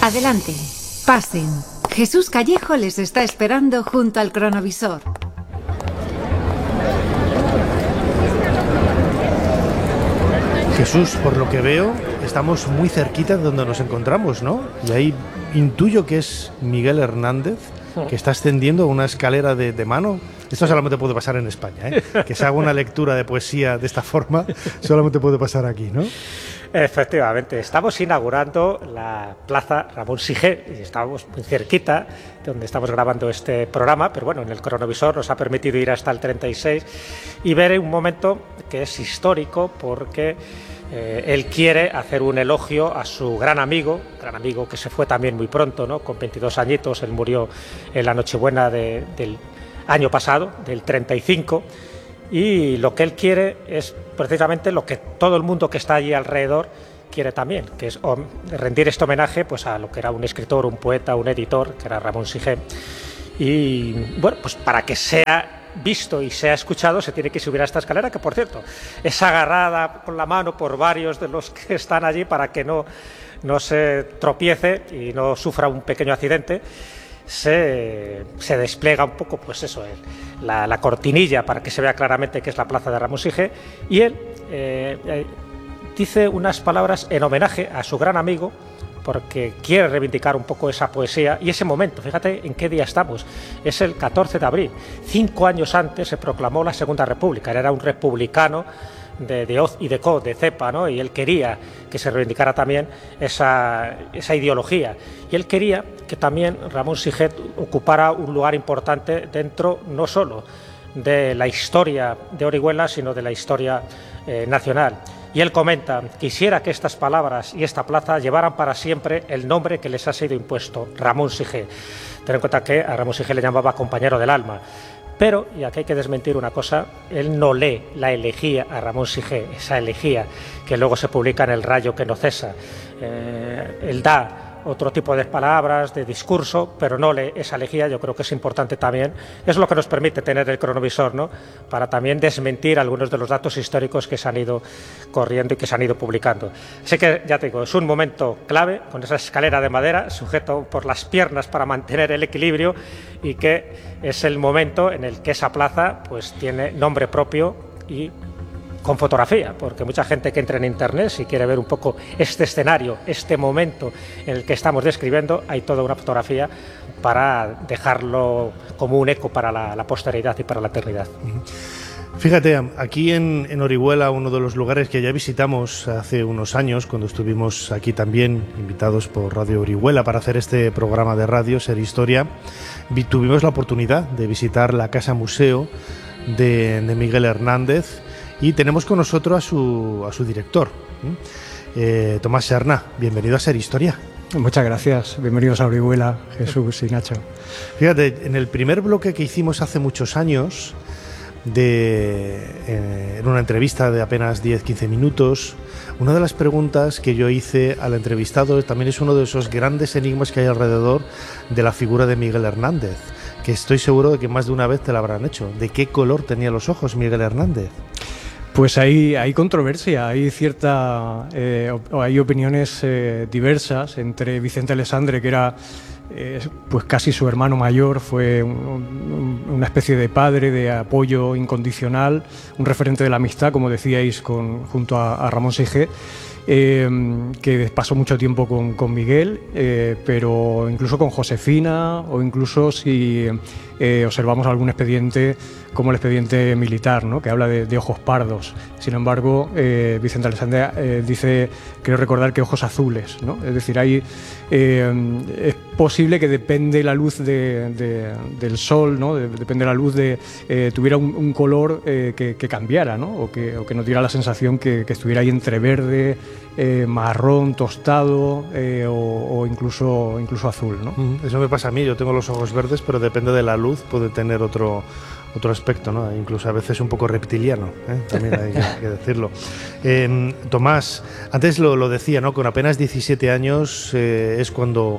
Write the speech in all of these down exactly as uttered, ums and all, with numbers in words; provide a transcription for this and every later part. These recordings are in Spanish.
Adelante, pasen. Jesús Callejo les está esperando junto al cronovisor. Jesús, por lo que veo, estamos muy cerquita de donde nos encontramos, ¿no? Y ahí intuyo que es Miguel Hernández, que está ascendiendo una escalera de, de mano. Esto solamente puede pasar en España, ¿eh? Que se haga una lectura de poesía de esta forma, solamente puede pasar aquí, ¿no? Efectivamente, estamos inaugurando la Plaza Ramón Sige y estamos muy cerquita de donde estamos grabando este programa, pero bueno, en el cronovisor nos ha permitido ir hasta el treinta y seis y ver un momento que es histórico porque eh, él quiere hacer un elogio a su gran amigo, gran amigo que se fue también muy pronto, ¿no? Con veintidós añitos, él murió en la Nochebuena de, del año pasado, del treinta y cinco. Y lo que él quiere es precisamente lo que todo el mundo que está allí alrededor quiere también, que es rendir este homenaje pues, a lo que era un escritor, un poeta, un editor, que era Ramón Sige. Y bueno, pues para que sea visto y sea escuchado se tiene que subir a esta escalera, que por cierto es agarrada con la mano por varios de los que están allí para que no, no se tropiece y no sufra un pequeño accidente. Se, se despliega un poco, pues eso, el, la, la cortinilla para que se vea claramente que es la plaza de Ramón Sige, y él eh, eh, dice unas palabras en homenaje a su gran amigo, porque quiere reivindicar un poco esa poesía y ese momento. Fíjate en qué día estamos, es el catorce de abril, cinco años antes se proclamó la Segunda República, él era un republicano de, de hoz y de co, de cepa, ¿no? Y él quería que se reivindicara también esa, esa ideología, y él quería que también Ramón Sige ocupara un lugar importante dentro no solo de la historia de Orihuela, sino de la historia eh, nacional. Y él comenta: quisiera que estas palabras y esta plaza llevaran para siempre el nombre que les ha sido impuesto, Ramón Sige. Ten en cuenta que a Ramón Sige le llamaba compañero del alma. Pero, y aquí hay que desmentir una cosa, él no lee la elegía a Ramón Sige, esa elegía que luego se publica en El Rayo que no cesa. Eh, él da otro tipo de palabras, de discurso, pero no lee esa elegía. Yo creo que es importante también, es lo que nos permite tener el cronovisor, ¿no? Para también desmentir algunos de los datos históricos que se han ido corriendo y que se han ido publicando. Así que, ya te digo, es un momento clave, con esa escalera de madera, sujeto por las piernas para mantener el equilibrio, y que es el momento en el que esa plaza pues tiene nombre propio y con fotografía, porque mucha gente que entra en internet, si quiere ver un poco este escenario, este momento en el que estamos describiendo, hay toda una fotografía para dejarlo como un eco para la, la posteridad y para la eternidad. Fíjate, aquí en, en Orihuela, uno de los lugares que ya visitamos hace unos años, cuando estuvimos aquí también invitados por Radio Orihuela para hacer este programa de radio, Ser Historia, vi, tuvimos la oportunidad de visitar la Casa Museo de, de Miguel Hernández, y tenemos con nosotros a su, a su director, eh, Tomás Serna. Bienvenido a Ser Historia. Muchas gracias, bienvenidos a Orihuela, Jesús y Nacho. Fíjate, en el primer bloque que hicimos hace muchos años, de, eh, en una entrevista de apenas diez a quince minutos, una de las preguntas que yo hice al entrevistado también es uno de esos grandes enigmas que hay alrededor de la figura de Miguel Hernández, que estoy seguro de que más de una vez te la habrán hecho. ¿De qué color tenía los ojos Miguel Hernández? Pues hay, hay controversia, hay cierta, eh, hay opiniones eh, diversas entre Vicente Alessandre, que era eh, pues casi su hermano mayor, fue un, un, una especie de padre de apoyo incondicional, un referente de la amistad, como decíais, con, junto a, a Ramón Sige. Eh, que pasó mucho tiempo con, con Miguel, eh, pero incluso con Josefina, o incluso si eh, observamos algún expediente como el expediente militar, ¿no? Que habla de, de ojos pardos. Sin embargo, eh, Vicente Alessandre eh, dice, creo recordar, que ojos azules, ¿no? Es decir, hay, eh, es posible que depende la luz de, de, del sol, ¿no? De, depende la luz de eh, tuviera un, un color eh, que, que cambiara, ¿no? O que, o que nos diera la sensación que, que estuviera ahí entre verde, eh, marrón, tostado, eh, o, o incluso, incluso azul, ¿no? Eso me pasa a mí, yo tengo los ojos verdes, pero depende de la luz, puede tener otro otro aspecto, ¿no? Incluso a veces un poco reptiliano, ¿eh? También hay que decirlo. Eh, Tomás, antes lo, lo decía, ¿no? Con apenas diecisiete años eh, es cuando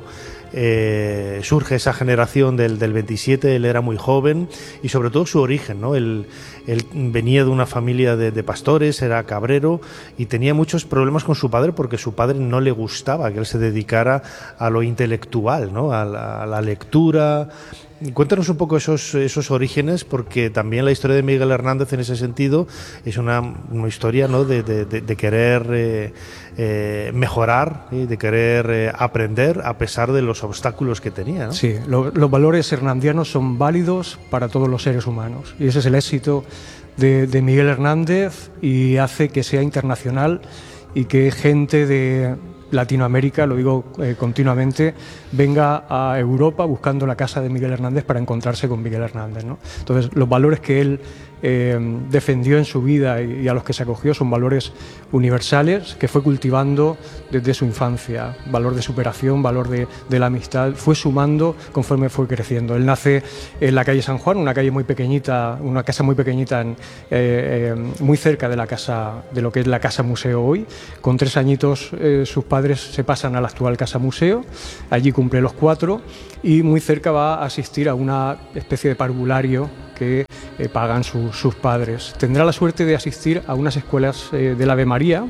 eh, surge esa generación del, del veintisiete, él era muy joven y sobre todo su origen, ¿no? Él, él venía de una familia de, de pastores, era cabrero y tenía muchos problemas con su padre porque su padre no le gustaba que él se dedicara a lo intelectual, ¿no? A la, a la lectura. Cuéntanos un poco esos, esos orígenes, porque también la historia de Miguel Hernández en ese sentido es una, una historia, ¿no? de, de, de querer eh, eh, mejorar, ¿sí? De querer eh, aprender a pesar de los obstáculos que tenía, ¿no? Sí, lo, los valores hernandianos son válidos para todos los seres humanos y ese es el éxito de, de Miguel Hernández y hace que sea internacional y que gente de Latinoamérica, lo digo eh, continuamente, venga a Europa buscando la casa de Miguel Hernández para encontrarse con Miguel Hernández, ¿no? Entonces, los valores que él eh, defendió en su vida y, y a los que se acogió son valores universales que fue cultivando desde su infancia, valor de superación, valor de, de la amistad, fue sumando conforme fue creciendo. Él nace en la calle San Juan, una calle muy pequeñita, una casa muy pequeñita, en, eh, eh, muy cerca de la casa, de lo que es la casa museo hoy. Con tres añitos eh, sus padres se pasan a la actual casa museo, allí cumple los cuatro y muy cerca va a asistir a una especie de parvulario que eh, pagan su, sus padres. Tendrá la suerte de asistir a unas escuelas eh, del Ave María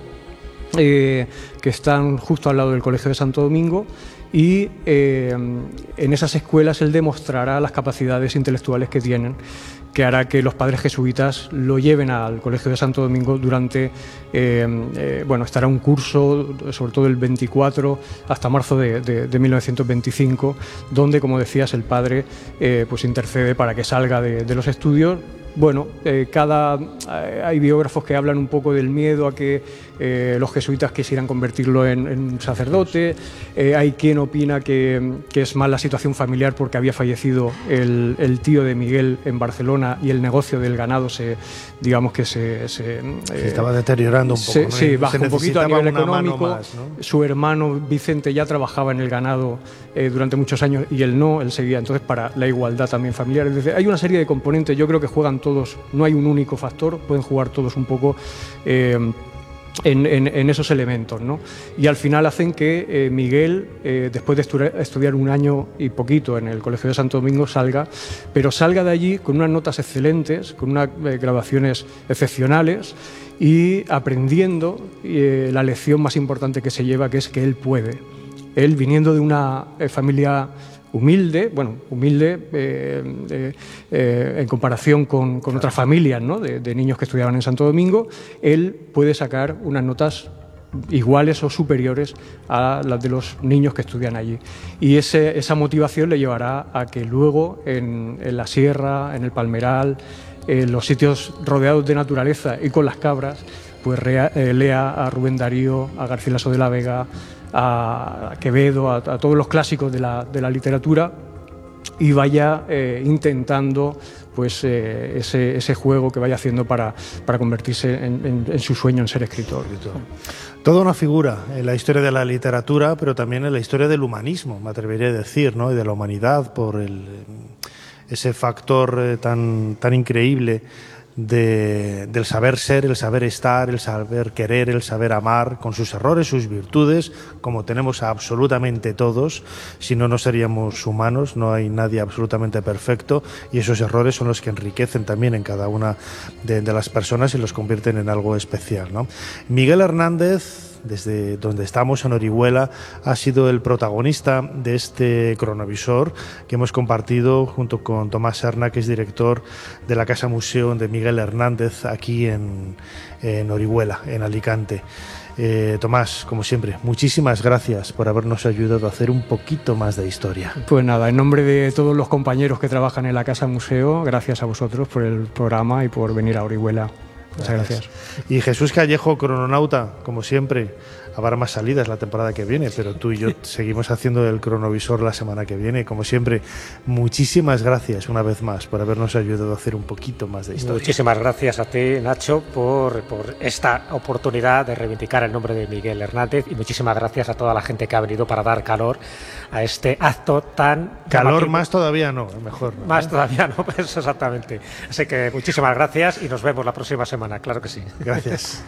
eh, que están justo al lado del Colegio de Santo Domingo y eh, en esas escuelas él demostrará las capacidades intelectuales que tienen, que hará que los padres jesuitas lo lleven al Colegio de Santo Domingo durante, eh, eh, bueno, estará un curso, sobre todo el veinticuatro hasta marzo de, de, de mil novecientos veinticinco, donde, como decías, el padre eh, pues intercede para que salga de, de los estudios. Bueno, eh, cada, eh, hay biógrafos que hablan un poco del miedo a que eh, los jesuitas quisieran convertirlo en, en sacerdote, eh, hay quien opina que, que es más la situación familiar porque había fallecido el, el tío de Miguel en Barcelona y el negocio del ganado se, digamos que se... se, eh, se estaba deteriorando un poco, se, ¿no? Sí, bajó un poquito a nivel económico, más, ¿no? Su hermano Vicente ya trabajaba en el ganado eh, durante muchos años y él no, él seguía, entonces para la igualdad también familiar. Es decir, hay una serie de componentes, yo creo que juegan todos, no hay un único factor, pueden jugar todos un poco eh, en, en, en esos elementos, ¿no? Y al final hacen que eh, Miguel, eh, después de estudiar, estudiar un año y poquito en el Colegio de Santo Domingo, salga, pero salga de allí con unas notas excelentes, con unas eh, graduaciones excepcionales y aprendiendo eh, la lección más importante que se lleva, que es que él puede. Él, viniendo de una eh, familia humilde, bueno, humilde eh, eh, eh, en comparación con, con otras familias, ¿no? de, de niños que estudiaban en Santo Domingo, él puede sacar unas notas iguales o superiores a las de los niños que estudian allí. Y ese, esa motivación le llevará a que luego en, en la sierra, en el Palmeral, en los sitios rodeados de naturaleza y con las cabras, pues rea, eh, lea a Rubén Darío, a Garcilaso de la Vega, a Quevedo, a, a todos los clásicos de la, de la literatura y vaya eh, intentando pues eh, ese, ese juego que vaya haciendo para, para convertirse en, en, en su sueño en ser escritor. Toda una figura en la historia de la literatura, pero también en la historia del humanismo, me atrevería a decir, ¿no? Y de la humanidad, por el, ese factor eh, tan, tan increíble De, del saber ser, el saber estar, el saber querer, el saber amar, con sus errores, sus virtudes, como tenemos a absolutamente todos. Si no, no seríamos humanos, no hay nadie absolutamente perfecto y esos errores son los que enriquecen también en cada una de, de las personas y los convierten en algo especial, ¿no? Miguel Hernández, desde donde estamos, en Orihuela, ha sido el protagonista de este cronovisor que hemos compartido junto con Tomás Serna, que es director de la Casa Museo de Miguel Hernández aquí en, en Orihuela, en Alicante. Eh, Tomás, como siempre, muchísimas gracias por habernos ayudado a hacer un poquito más de historia. Pues nada, en nombre de todos los compañeros que trabajan en la Casa Museo, gracias a vosotros por el programa y por venir a Orihuela. Muchas gracias. Y Jesús Callejo, crononauta, como siempre, habrá más salidas la temporada que viene, pero tú y yo seguimos haciendo el cronovisor la semana que viene. Como siempre, muchísimas gracias una vez más por habernos ayudado a hacer un poquito más de historia. Muchísimas gracias a ti, Nacho, por, por esta oportunidad de reivindicar el nombre de Miguel Hernández, y muchísimas gracias a toda la gente que ha venido para dar calor a este acto tan... Calor llamativo. más todavía no, mejor. ¿no? Más todavía no, pues exactamente. Así que muchísimas gracias y nos vemos la próxima semana, claro que sí. Gracias.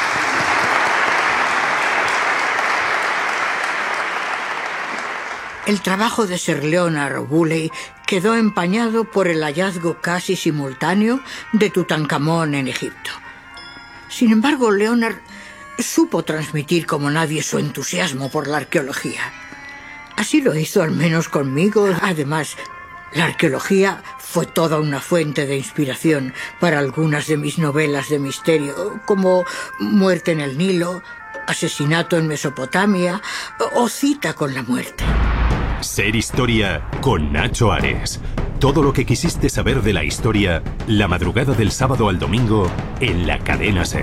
El trabajo de Sir Leonard Woolley quedó empañado por el hallazgo casi simultáneo de Tutankamón en Egipto. Sin embargo, Leonard supo transmitir como nadie su entusiasmo por la arqueología. Así lo hizo al menos conmigo. Además, la arqueología fue toda una fuente de inspiración para algunas de mis novelas de misterio, como Muerte en el Nilo, Asesinato en Mesopotamia o Cita con la muerte. Ser Historia con Nacho Ares. Todo lo que quisiste saber de la historia, la madrugada del sábado al domingo en la cadena SER.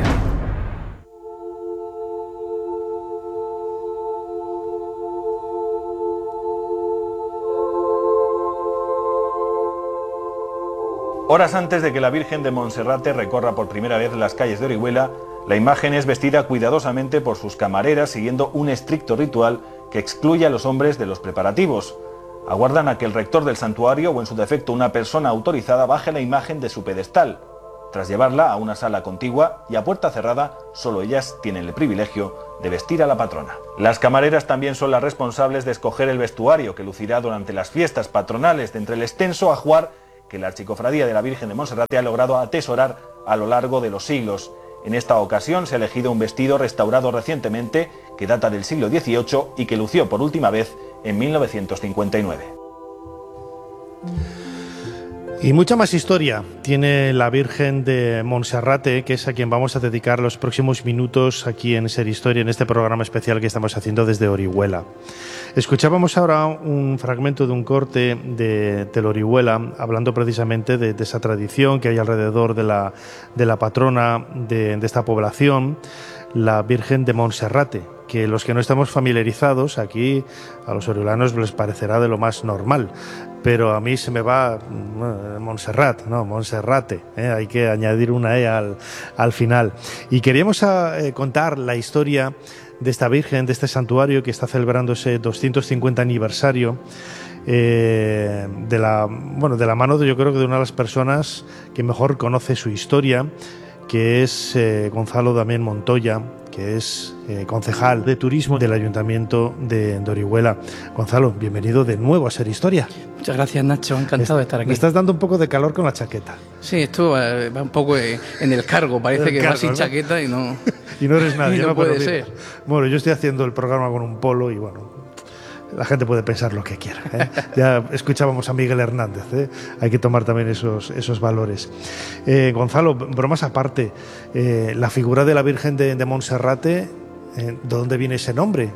Horas antes de que la Virgen de Monserrate recorra por primera vez las calles de Orihuela, la imagen es vestida cuidadosamente por sus camareras siguiendo un estricto ritual que excluye a los hombres de los preparativos. Aguardan a que el rector del santuario o en su defecto una persona autorizada baje la imagen de su pedestal. Tras llevarla a una sala contigua y a puerta cerrada, solo ellas tienen el privilegio de vestir a la patrona. Las camareras también son las responsables de escoger el vestuario que lucirá durante las fiestas patronales, de entre el extenso ajuar que la Archicofradía de la Virgen de Monserrate ha logrado atesorar a lo largo de los siglos. En esta ocasión se ha elegido un vestido restaurado recientemente que data del siglo dieciocho y que lució por última vez en mil novecientos cincuenta y nueve. Y mucha más historia tiene la Virgen de Monserrate, que es a quien vamos a dedicar los próximos minutos aquí en Ser Historia, en este programa especial que estamos haciendo desde Orihuela. Escuchábamos ahora un fragmento de un corte de, de Orihuela, hablando precisamente de, de esa tradición que hay alrededor de la, de la patrona de, de esta población, la Virgen de Monserrate, que los que no estamos familiarizados aquí, a los oriolanos les parecerá de lo más normal, pero a mí se me va eh, Montserrat, no, Monserrate, eh, hay que añadir una E al, al final. Y queríamos a, eh, contar la historia de esta Virgen, de este santuario que está celebrando ese doscientos cincuenta aniversario, eh, de la, bueno, de la mano de, yo creo que de una de las personas que mejor conoce su historia, que es eh, Gonzalo Damián Montoya, que es eh, concejal de turismo del Ayuntamiento de, de Orihuela. Gonzalo, bienvenido de nuevo a Ser Historia. Muchas gracias, Nacho, encantado de estar aquí. Me estás dando un poco de calor con la chaqueta. Sí, esto va, va un poco en el cargo, parece el que cargo, va sin ¿no? chaqueta y no... y no eres nadie. y no, no puede ser. Bueno, yo estoy haciendo el programa con un polo y bueno... La gente puede pensar lo que quiera, ¿eh? Ya escuchábamos a Miguel Hernández, ¿eh? Hay que tomar también esos, esos valores. Eh, Gonzalo, bromas aparte, eh, la figura de la Virgen de, de Monserrate, eh, ¿de dónde viene ese nombre?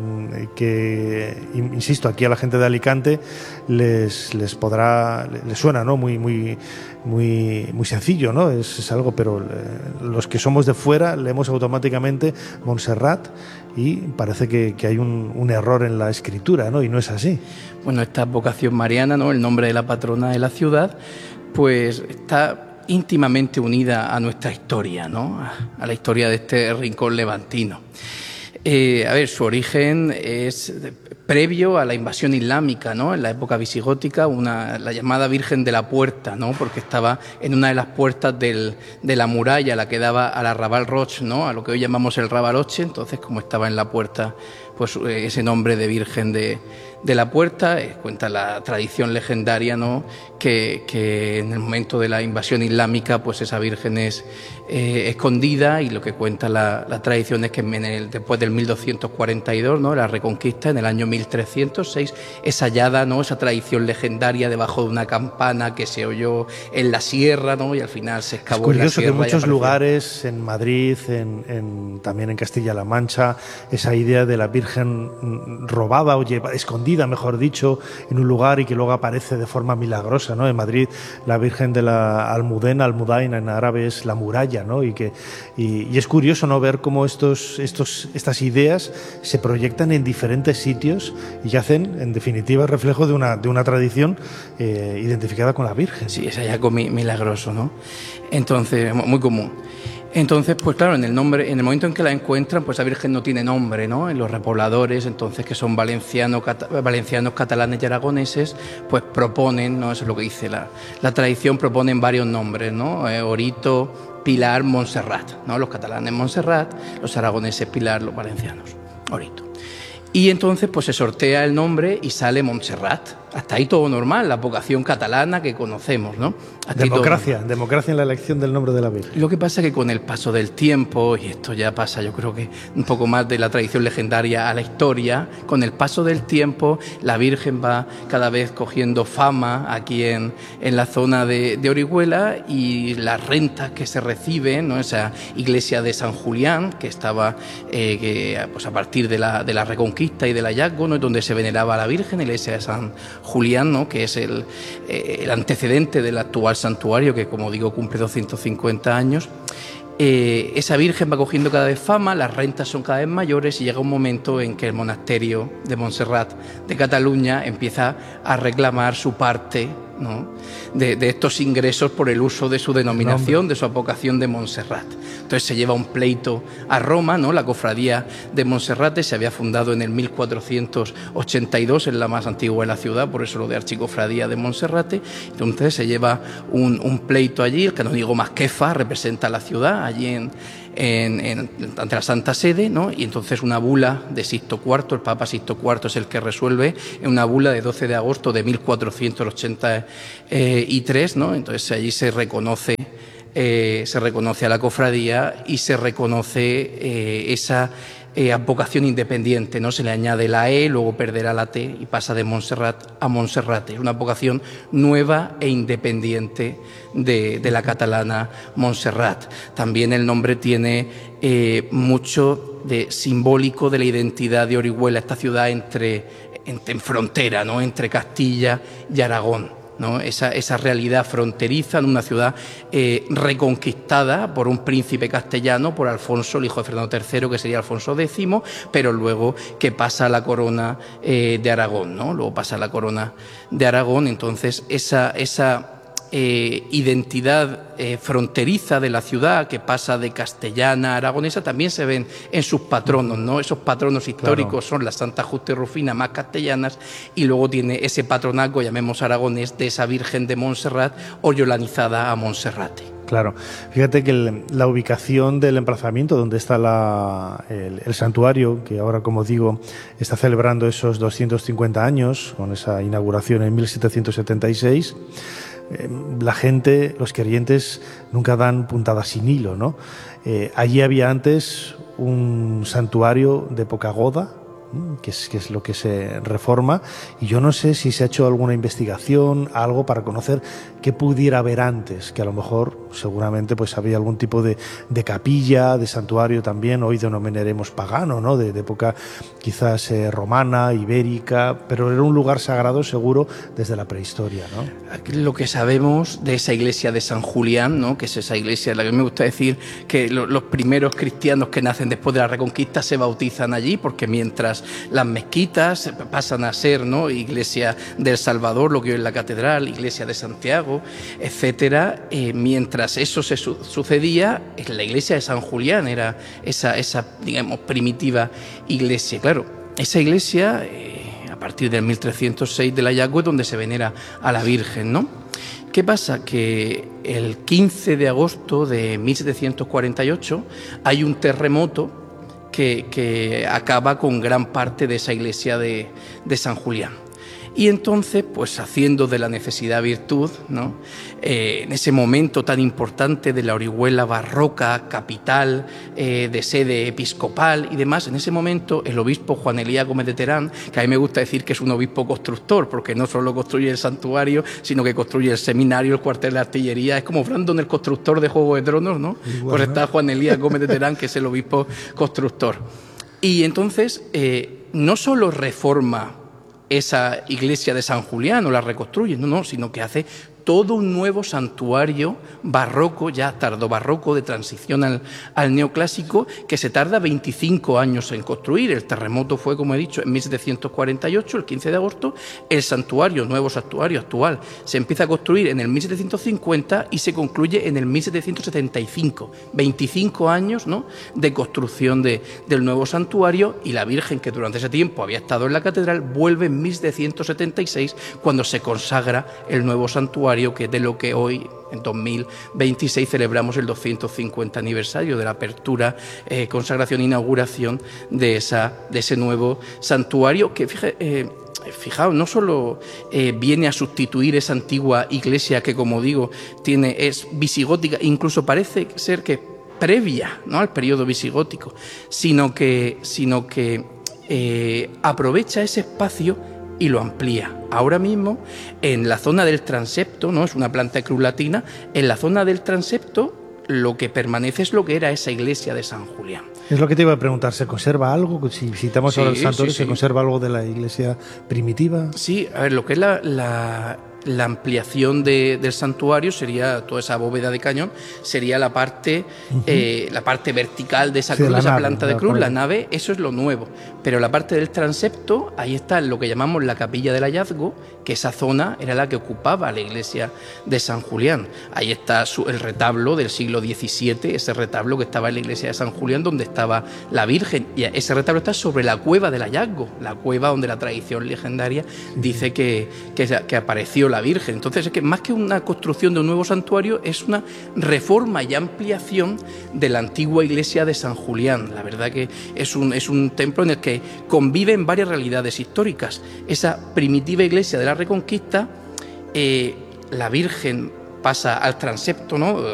Que, insisto, aquí a la gente de Alicante les, les podrá, les suena, ¿no? Muy, muy, muy, muy sencillo, ¿no? Es, es algo, pero eh, los que somos de fuera leemos automáticamente Montserrat y parece que, que hay un, un error en la escritura, ¿no? Y no es así. Bueno, esta vocación mariana, ¿no? El nombre de la patrona de la ciudad, pues está íntimamente unida a nuestra historia, ¿no? A la historia de este rincón levantino. Eh, a ver, su origen es previo a la invasión islámica, ¿no? En la época visigótica, una, la llamada Virgen de la Puerta, ¿no? Porque estaba en una de las puertas del, de la muralla, la que daba al Arrabal Roig, ¿no? A lo que hoy llamamos el Rabaloche. Entonces, como estaba en la puerta, pues ese nombre de Virgen de, de la Puerta, eh, cuenta la tradición legendaria, ¿no? Que, que en el momento de la invasión islámica, pues esa Virgen es eh, escondida, y lo que cuenta la, la tradición es que en el, después del mil doscientos cuarenta y dos, ¿no? La Reconquista, en el año mil trescientos seis, es hallada, ¿no? Esa tradición legendaria debajo de una campana que se oyó en la sierra, ¿no? Y al final se excavó en la sierra. Es curioso que en muchos lugares, en Madrid, en, en, también en Castilla-La Mancha, esa idea de la Virgen Virgen robada o lleva, escondida, mejor dicho, en un lugar y que luego aparece de forma milagrosa, ¿no? En Madrid, la Virgen de la Almudena, Almudaina en árabe es la muralla, ¿no? Y, que, y, y es curioso, ¿no?, ver cómo estos, estos, estas ideas se proyectan en diferentes sitios y hacen, en definitiva, reflejo de una, de una tradición eh, identificada con la Virgen. Sí, es hallazgo milagroso, ¿no? Entonces, muy común. Entonces, pues claro, en el nombre, en el momento en que la encuentran, pues la Virgen no tiene nombre, ¿no? En los repobladores, entonces, que son valencianos, cata, valencianos, catalanes y aragoneses, pues proponen, ¿no? Eso es lo que dice la, la tradición, proponen varios nombres, ¿no? Eh, Orito, Pilar, Montserrat, ¿no? Los catalanes Montserrat, los aragoneses Pilar, los valencianos Orito. Y entonces pues se sortea el nombre y sale Montserrat. Hasta ahí todo normal, la vocación catalana que conocemos, ¿no? Democracia, democracia en la elección del nombre de la Virgen. Lo que pasa es que con el paso del tiempo, y esto ya pasa yo creo que un poco más de la tradición legendaria a la historia, con el paso del tiempo la Virgen va cada vez cogiendo fama aquí en, en la zona de, de Orihuela, y las rentas que se reciben, ¿no? Esa iglesia de San Julián, que estaba eh, que, pues a partir de la, de la Reconquista y del hallazgo, ¿no?, donde se veneraba a la Virgen, la iglesia de San Julián, ¿no?, que es el, eh, el antecedente del actual santuario, que como digo cumple doscientos cincuenta años. Eh, esa Virgen va cogiendo cada vez fama, las rentas son cada vez mayores, y llega un momento en que el monasterio de Montserrat de Cataluña empieza a reclamar su parte, ¿no?, de, de estos ingresos por el uso de su denominación, de su advocación de Montserrat. Entonces se lleva un pleito a Roma, ¿no? La cofradía de Monserrate se había fundado en el mil cuatrocientos ochenta y dos, es la más antigua de la ciudad, por eso lo de archicofradía de Monserrate. Entonces se lleva un, un pleito allí, el canónigo Masquefa representa a la ciudad allí en, en, en, ante la Santa Sede, ¿no? Y entonces una bula de Sixto cuarto, el Papa Sixto cuarto es el que resuelve, en una bula de doce de agosto de mil cuatrocientos ochenta y tres, ¿no? Entonces allí se reconoce eh, se reconoce a la cofradía y se reconoce eh, esa eh, advocación independiente, ¿no? Se le añade la E, luego perderá la T y pasa de Montserrat a Monserrate. Es una advocación nueva e independiente de, de la catalana Montserrat. También el nombre tiene eh, mucho de simbólico de la identidad de Orihuela, esta ciudad entre, entre en frontera, ¿no?, entre Castilla y Aragón, ¿no? Esa, esa realidad fronteriza en una ciudad eh, reconquistada por un príncipe castellano, por Alfonso, el hijo de Fernando tercero, que sería Alfonso décimo, pero luego que pasa a la corona eh, de Aragón, ¿no? Luego pasa a la corona de Aragón. Entonces esa, esa eh, identidad eh, fronteriza de la ciudad, que pasa de castellana a aragonesa, también se ven en sus patronos, ¿no? Esos patronos históricos, claro, son la Santa Justa y Rufina, más castellanas, y luego tiene ese patronazgo, llamemos aragonés, de esa Virgen de Montserrat, oriolanizada a Monserrate. Claro, fíjate que el, la ubicación del emplazamiento donde está la, el, el santuario, que ahora, como digo, está celebrando esos doscientos cincuenta años, con esa inauguración en mil setecientos setenta y seis, eh, la gente, los creyentes, nunca dan puntadas sin hilo, ¿no? Eh, allí había antes un santuario de poca goda, que es, que es lo que se reforma, y yo no sé si se ha hecho alguna investigación, algo para conocer qué pudiera haber antes, que a lo mejor seguramente pues había algún tipo de, de capilla, de santuario también, hoy denominaremos pagano, ¿no?, de, de época quizás eh, romana, ibérica, pero era un lugar sagrado seguro desde la prehistoria, ¿no? Lo que sabemos de esa iglesia de San Julián, ¿no?, que es esa iglesia en la que me gusta decir que lo, los primeros cristianos que nacen después de la Reconquista se bautizan allí, porque mientras las mezquitas pasan a ser, ¿no?, iglesia del Salvador, lo que hoy es la catedral, iglesia de Santiago, etcétera, eh, mientras eso se su sucedía, la iglesia de San Julián era esa, esa digamos, primitiva iglesia. Claro, esa iglesia, eh, a partir del mil trescientos seis del hallazgo, es donde se venera a la Virgen, ¿no? ¿Qué pasa? Que el quince de agosto de mil setecientos cuarenta y ocho hay un terremoto Que, que acaba con gran parte de esa iglesia de, de San Julián. Y entonces, pues haciendo de la necesidad virtud, ¿no?, eh, en ese momento tan importante de la Orihuela barroca, capital eh, de sede episcopal y demás, en ese momento el obispo Juan Elías Gómez de Terán, que a mí me gusta decir que es un obispo constructor, porque no solo construye el santuario, sino que construye el seminario, el cuartel de artillería, es como Brandon el constructor de Juego de Tronos, ¿no? Igual, pues está, ¿no?, Juan Elías Gómez de Terán, que es el obispo constructor. Y entonces eh, no solo reforma esa iglesia de San Julián o la reconstruye, no, no, sino que hace todo un nuevo santuario barroco, ya tardobarroco, de transición al, al neoclásico, que se tarda veinticinco años en construir. El terremoto fue, como he dicho, en mil setecientos cuarenta y ocho, el quince de agosto. El santuario, nuevo santuario actual, se empieza a construir en el mil setecientos cincuenta y se concluye en el mil setecientos setenta y cinco. veinticinco años, ¿no?, de construcción de, del nuevo santuario, y la Virgen, que durante ese tiempo había estado en la catedral, vuelve en mil setecientos setenta y seis, cuando se consagra el nuevo santuario, que es de lo que hoy, en dos mil veintiséis, celebramos el doscientos cincuenta aniversario de la apertura, eh, consagración e inauguración de, esa, de ese nuevo santuario, que fíjate, eh, fijaos, no solo eh, viene a sustituir esa antigua iglesia que, como digo, tiene, es visigótica, incluso parece ser que previa, ¿no?, al periodo visigótico, sino que, sino que eh, aprovecha ese espacio y lo amplía. Ahora mismo, en la zona del transepto, ¿no?, es una planta de cruz latina, en la zona del transepto lo que permanece es lo que era esa iglesia de San Julián. Es lo que te iba a preguntar, ¿se conserva algo? Si visitamos Sí, ahora el santuario, sí, ¿se sí. conserva algo de la iglesia primitiva? Sí, a ver, lo que es la, la, la ampliación de, del santuario sería toda esa bóveda de cañón, sería la parte, uh-huh. eh, la parte vertical de esa sí, cruz, de esa nave, planta de la cruz, parte. la nave, eso es lo nuevo. Pero la parte del transepto, ahí está lo que llamamos la capilla del hallazgo, que esa zona era la que ocupaba la iglesia de San Julián. Ahí está su, el retablo del siglo diecisiete, ese retablo que estaba en la iglesia de San Julián, donde estaba la Virgen. Y ese retablo está sobre la cueva del hallazgo, la cueva donde la tradición legendaria dice que, que, que apareció la Virgen. Entonces, es que más que una construcción de un nuevo santuario, es una reforma y ampliación de la antigua iglesia de San Julián. La verdad que es un, es un templo en el que conviven varias realidades históricas. Esa primitiva iglesia de la Reconquista, eh, la Virgen pasa al transepto, ¿no?,